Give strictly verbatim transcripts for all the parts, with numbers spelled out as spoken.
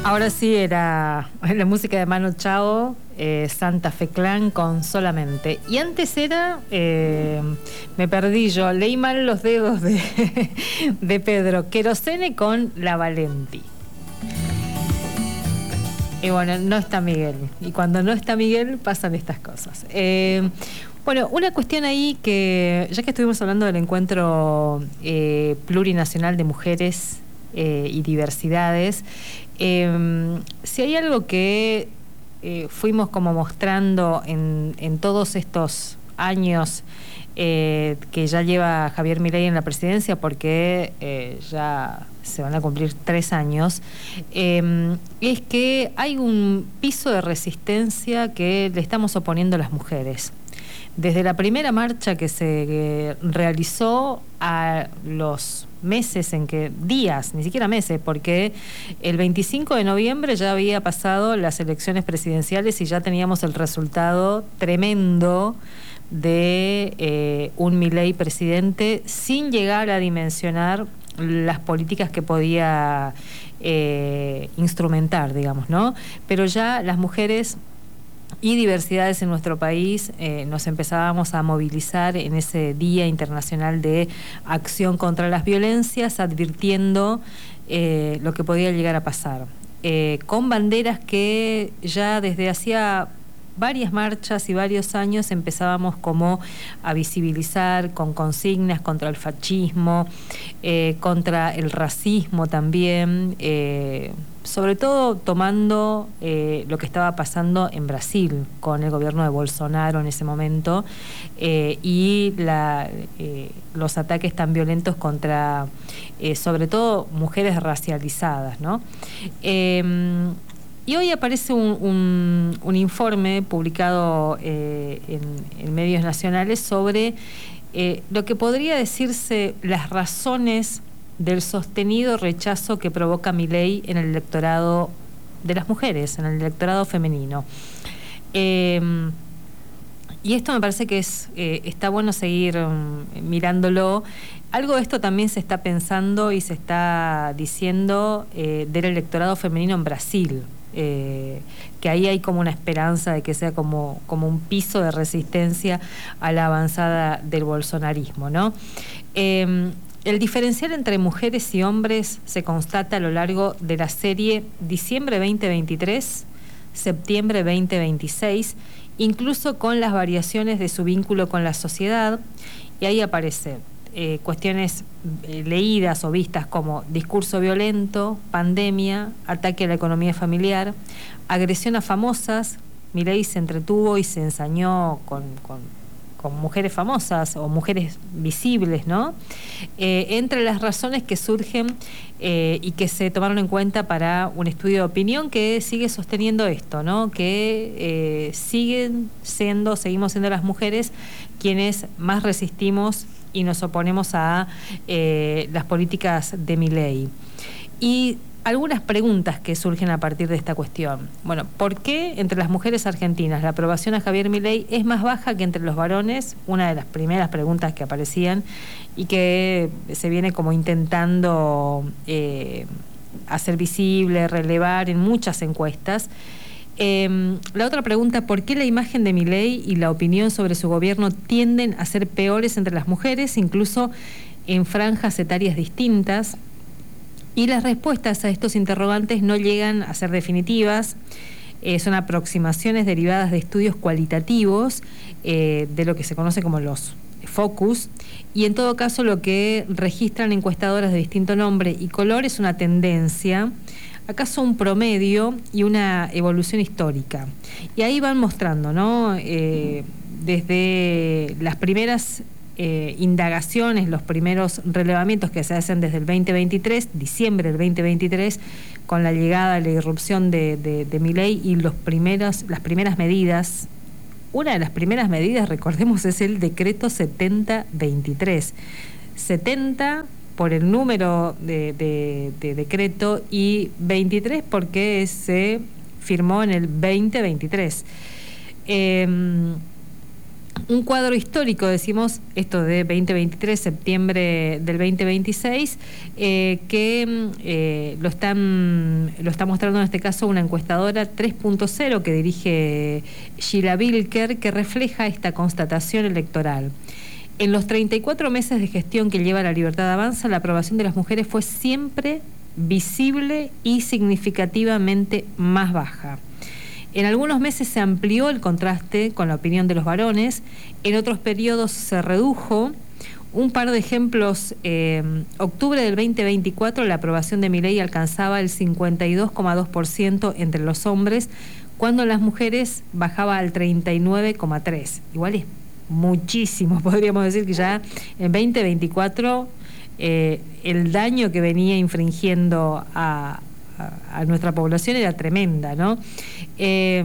Ahora sí era la música de Manu Chao, eh, Santa Fe Clan con Solamente. Y antes era, eh, me perdí yo, leí mal los dedos de, de Pedro, Querosene con La Valenti. Y bueno, no está Miguel. Y cuando no está Miguel pasan estas cosas. Eh, bueno, una cuestión ahí que, ya que estuvimos hablando del encuentro eh, plurinacional de mujeres eh, y diversidades, eh, si hay algo que eh, fuimos como mostrando en, en todos estos años eh, que ya lleva Javier Milei en la presidencia, porque eh, ya se van a cumplir tres años, eh, es que hay un piso de resistencia que le estamos oponiendo a las mujeres. Desde la primera marcha que se eh, realizó a los meses en que, días, ni siquiera meses, porque el veinticinco de noviembre ya había pasado las elecciones presidenciales y ya teníamos el resultado tremendo de eh, un Milei presidente, sin llegar a dimensionar las políticas que podía eh, instrumentar, digamos, ¿no? Pero ya las mujeres y diversidades en nuestro país eh, nos empezábamos a movilizar en ese Día Internacional de Acción contra las Violencias, advirtiendo eh, lo que podía llegar a pasar, eh, con banderas que ya desde hacía varias marchas y varios años empezábamos como a visibilizar, con consignas contra el fascismo, eh, contra el racismo también, eh, sobre todo tomando eh, lo que estaba pasando en Brasil con el gobierno de Bolsonaro en ese momento, eh, y la, eh, los ataques tan violentos contra, eh, sobre todo, mujeres racializadas, ¿no? Eh, Y hoy aparece un, un, un informe publicado eh, en, en medios nacionales sobre eh, lo que podría decirse las razones del sostenido rechazo que provoca Milei en el electorado de las mujeres, en el electorado femenino. Eh, y esto me parece que es eh, está bueno seguir um, mirándolo. Algo de esto también se está pensando y se está diciendo eh, del electorado femenino en Brasil. Eh, que ahí hay como una esperanza de que sea como, como un piso de resistencia a la avanzada del bolsonarismo, ¿no? Eh, el diferencial entre mujeres y hombres se constata a lo largo de la serie diciembre veinte veintitrés, septiembre veinte veintiséis, incluso con las variaciones de su vínculo con la sociedad, y ahí aparece Eh, cuestiones eh, leídas o vistas como discurso violento, pandemia, ataque a la economía familiar, agresión a famosas. Milei se entretuvo y se ensañó con, con, con mujeres famosas o mujeres visibles, ¿no? Eh, entre las razones que surgen eh, y que se tomaron en cuenta para un estudio de opinión que sigue sosteniendo esto, ¿no? Que eh, siguen siendo, seguimos siendo las mujeres quienes más resistimos y nos oponemos a eh, las políticas de Milei. Y algunas preguntas que surgen a partir de esta cuestión. Bueno, ¿por qué entre las mujeres argentinas la aprobación a Javier Milei es más baja que entre los varones? Una de las primeras preguntas que aparecían y que se viene como intentando eh, hacer visible, relevar en muchas encuestas. Eh, la otra pregunta, ¿por qué la imagen de Milei y la opinión sobre su gobierno tienden a ser peores entre las mujeres, incluso en franjas etarias distintas? Y las respuestas a estos interrogantes no llegan a ser definitivas, eh, son aproximaciones derivadas de estudios cualitativos, eh, de lo que se conoce como los focus, y en todo caso lo que registran encuestadoras de distinto nombre y color es una tendencia, acaso un promedio y una evolución histórica. Y ahí van mostrando, ¿no? Eh, desde las primeras eh, indagaciones, los primeros relevamientos que se hacen desde el veinte veintitrés, diciembre del veinte veintitrés, con la llegada, la irrupción de, de, de Milei y los primeros, las primeras medidas. Una de las primeras medidas, recordemos, es el decreto setenta veintitrés. setenta por el número de, de, de decreto y veintitrés porque se firmó en el veinte veintitrés. Eh, un cuadro histórico, decimos, esto de veinte veintitrés, septiembre del veinte veintiséis, eh, que eh, lo, están, lo está mostrando en este caso una encuestadora tres punto cero que dirige Sheila Bilker, que refleja esta constatación electoral. En los treinta y cuatro meses de gestión que lleva La Libertad Avanza, la aprobación de las mujeres fue siempre visible y significativamente más baja. En algunos meses se amplió el contraste con la opinión de los varones, en otros periodos se redujo. Un par de ejemplos, eh, octubre del veinte veinticuatro la aprobación de Milei alcanzaba el cincuenta y dos coma dos por ciento entre los hombres, cuando en las mujeres bajaba al treinta y nueve coma tres por ciento. Igual es muchísimo, podríamos decir que ya en veinte veinticuatro eh, el daño que venía infringiendo a, a, a nuestra población era tremenda, ¿no? Eh,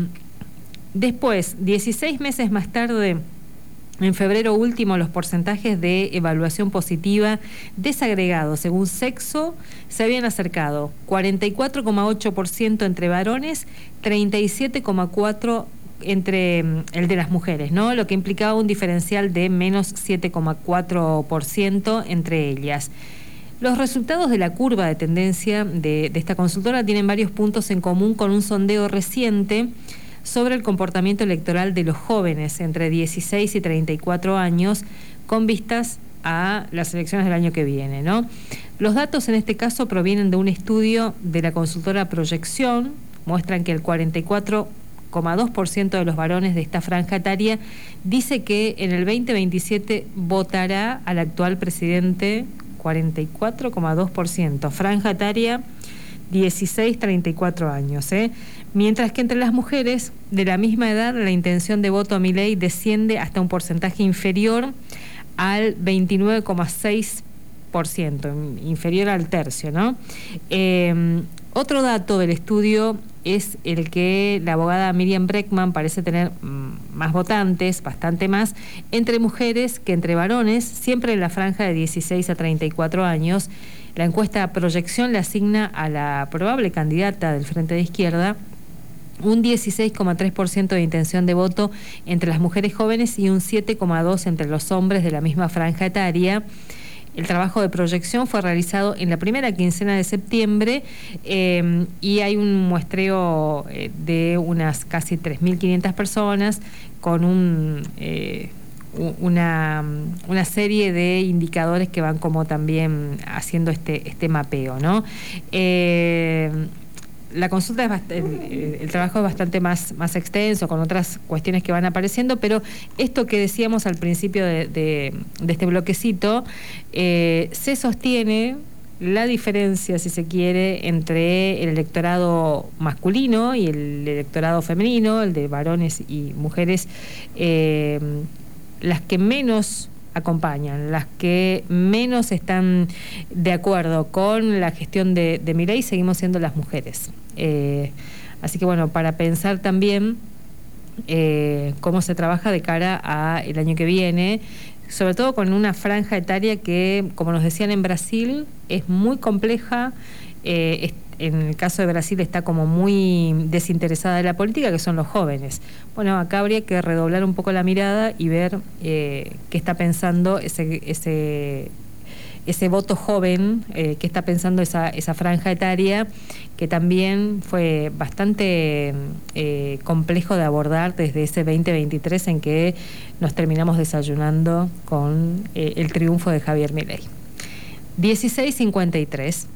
después, dieciséis meses más tarde, en febrero último, los porcentajes de evaluación positiva desagregados según sexo se habían acercado cuarenta y cuatro coma ocho por ciento entre varones, treinta y siete coma cuatro por ciento entre el de las mujeres, ¿no? Lo que implicaba un diferencial de menos siete coma cuatro por ciento entre ellas. Los resultados de la curva de tendencia de, de esta consultora tienen varios puntos en común con un sondeo reciente sobre el comportamiento electoral de los jóvenes entre dieciséis y treinta y cuatro años, con vistas a las elecciones del año que viene, ¿no? Los datos en este caso provienen de un estudio de la consultora Proyección, muestran que el cuarenta y cuatro coma dos por ciento de los varones de esta franja etaria dice que en el veinte veintisiete votará al actual presidente, cuarenta y cuatro coma dos por ciento, franja etaria dieciséis a treinta y cuatro años, ¿eh? Mientras que entre las mujeres de la misma edad la intención de voto a Milei desciende hasta un porcentaje inferior al veintinueve coma seis por ciento, inferior al tercio, ¿no? Eh, otro dato del estudio es el que la abogada Miriam Breckman parece tener más votantes, bastante más, entre mujeres que entre varones, siempre en la franja de dieciséis a treinta y cuatro años. La encuesta Proyección le asigna a la probable candidata del Frente de Izquierda un dieciséis coma tres por ciento de intención de voto entre las mujeres jóvenes y un siete coma dos por ciento entre los hombres de la misma franja etaria. El trabajo de proyección fue realizado en la primera quincena de septiembre eh, y hay un muestreo eh, de unas casi tres mil quinientas personas con un, eh, una, una serie de indicadores que van como también haciendo este, este mapeo, ¿no? Eh, La consulta es bast- el, el trabajo es bastante más, más extenso, con otras cuestiones que van apareciendo, pero esto que decíamos al principio de, de, de este bloquecito, eh, se sostiene la diferencia, si se quiere, entre el electorado masculino y el electorado femenino, el de varones y mujeres, eh, las que menos acompañan, las que menos están de acuerdo con la gestión de, de Milei, seguimos siendo las mujeres. Eh, así que bueno, para pensar también eh, cómo se trabaja de cara al año que viene, sobre todo con una franja etaria que, como nos decían en Brasil, es muy compleja. Eh, es, en el caso de Brasil está como muy desinteresada de la política, que son los jóvenes. Bueno, acá habría que redoblar un poco la mirada y ver eh, qué está pensando ese, ese, ese voto joven, eh, qué está pensando esa, esa franja etaria, que también fue bastante eh, complejo de abordar desde ese veinte veintitrés en que nos terminamos desayunando con eh, el triunfo de Javier Milei. dieciséis cincuenta y tres